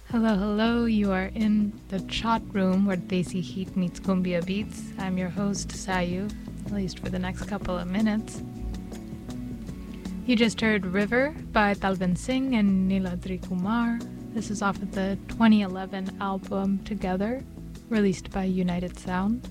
Hello, hello. You are in the chat room where Desi Heat meets Cumbia Beats. I'm your host, Sayu, at least for the next couple of minutes. You just heard River by Talvin Singh and Niladri Kumar. This is off of the 2011 album Together, released by United Sound.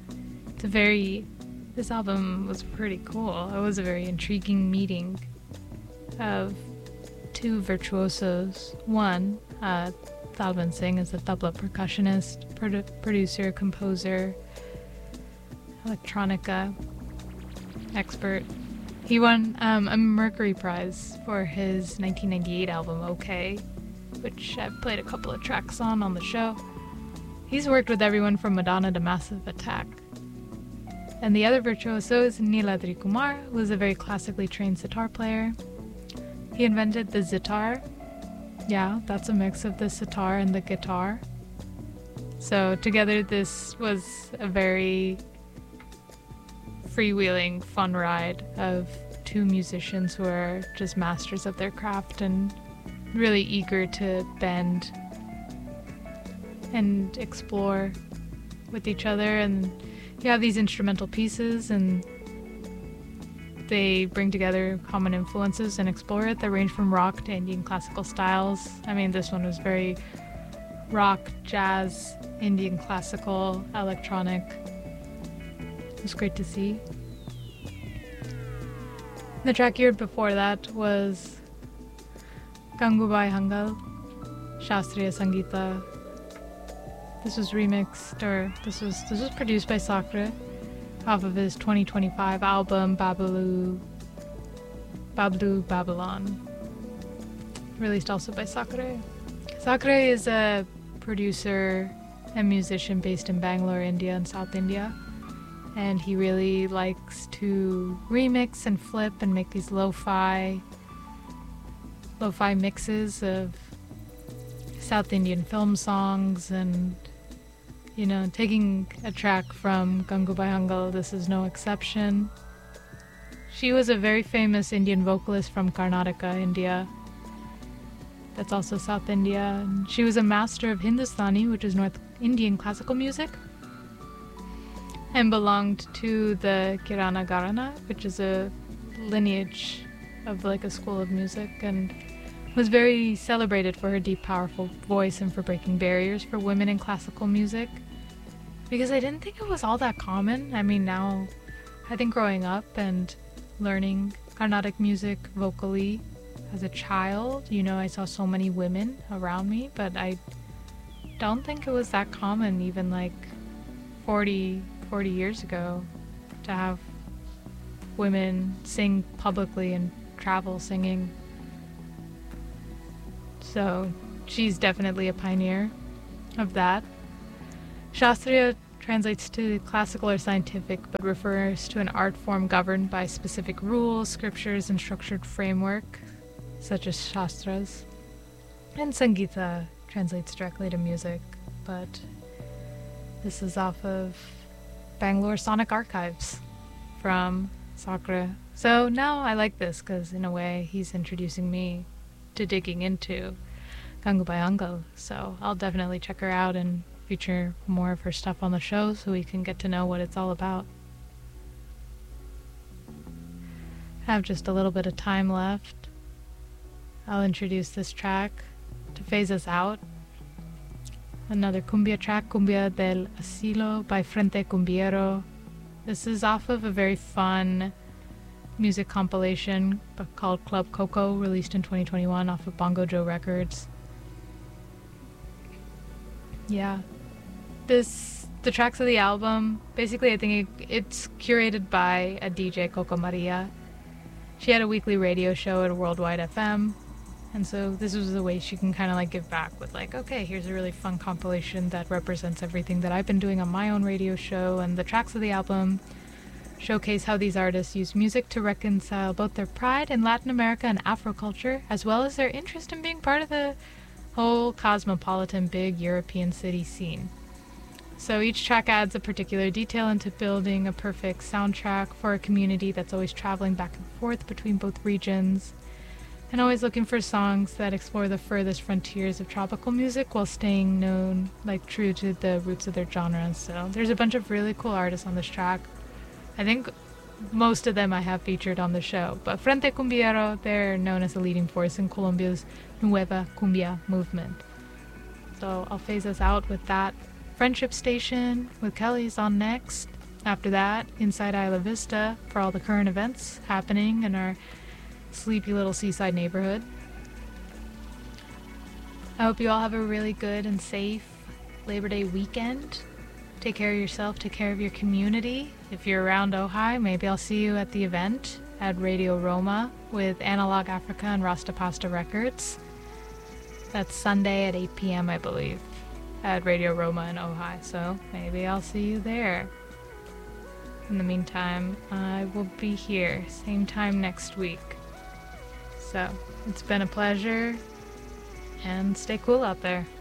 This album was pretty cool. It was a very intriguing meeting of two virtuosos. One, Talvin Singh is a tabla percussionist, producer, composer, electronica expert. He won a Mercury Prize for his 1998 album OK, which I've played a couple of tracks on the show. He's worked with everyone from Madonna to Massive Attack. And the other virtuoso is Niladri Kumar, who is a very classically trained sitar player. He invented the zitar. Yeah, that's a mix of the sitar and the guitar. So together this was a very freewheeling, fun ride of two musicians who are just masters of their craft and really eager to bend and explore with each other. And you have these instrumental pieces and they bring together common influences and explore it. They range from rock to Indian classical styles. I mean, this one was very rock, jazz, Indian classical, electronic. It was great to see. The track you heard before that was Gangubai Hangal, Shastriya Sangeeta. This was remixed, or this was produced by Sakre off of his 2025 album Bablu Babylon, released also by Sakre. Sakre is a producer and musician based in Bangalore, India and South India, and he really likes to remix and flip and make these lo-fi mixes of South Indian film songs, and taking a track from Gangubai Hangal, this is no exception. She was a very famous Indian vocalist from Karnataka, India. That's also South India. And she was a master of Hindustani, which is North Indian classical music, and belonged to the Kirana Gharana, which is a lineage of like a school of music, and was very celebrated for her deep, powerful voice and for breaking barriers for women in classical music. Because I didn't think it was all that common. I mean, now, I think growing up and learning Carnatic music vocally as a child, I saw so many women around me, but I don't think it was that common even like 40 years ago to have women sing publicly and travel singing. So she's definitely a pioneer of that. Shastriya translates to classical or scientific, but refers to an art form governed by specific rules, scriptures, and structured framework, such as Shastras. And Sangeeta translates directly to music, but this is off of Bangalore Sonic Archives from Sakre. So now I like this because in a way he's introducing me to digging into Gangubai Hangal. So I'll definitely check her out and feature more of her stuff on the show so we can get to know what it's all about. I have just a little bit of time left. I'll introduce this track to phase us out. Another cumbia track, Cumbia del Asilo by Frente Cumbiero. This is off of a very fun music compilation called Club Coco, released in 2021 off of Bongo Joe Records. Yeah. The tracks of the album, basically I think it's curated by a DJ, Coco Maria. She had a weekly radio show at Worldwide FM, and so this was a way she can kind of like give back with like, okay, here's a really fun compilation that represents everything that I've been doing on my own radio show, and the tracks of the album showcase how these artists use music to reconcile both their pride in Latin America and Afro culture, as well as their interest in being part of the whole cosmopolitan big European city scene. So each track adds a particular detail into building a perfect soundtrack for a community that's always traveling back and forth between both regions. and always looking for songs that explore the furthest frontiers of tropical music while staying known, like true to the roots of their genre. So there's a bunch of really cool artists on this track. I think most of them I have featured on the show, but Frente Cumbiero, they're known as a leading force in Colombia's Nueva Cumbia movement. So I'll phase us out with that. Friendship Station with Kelly's on next. After that, Inside Isla Vista for all the current events happening in our sleepy little seaside neighborhood. I hope you all have a really good and safe Labor Day weekend. Take care of yourself, take care of your community. If you're around Ojai, maybe I'll see you at the event at Radio Roma with Analog Africa and Rasta Pasta Records. That's Sunday at 8 p.m., I believe, at Radio Roma in Ojai, so maybe I'll see you there. In the meantime, I will be here, same time next week. So, it's been a pleasure, and stay cool out there.